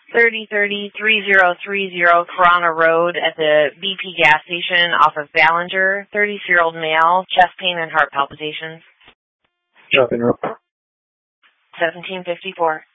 3030-3030 Corona Road at the BP gas station off of Ballinger. 32-year-old male, chest pain and heart palpitations. Drop in report. 1754.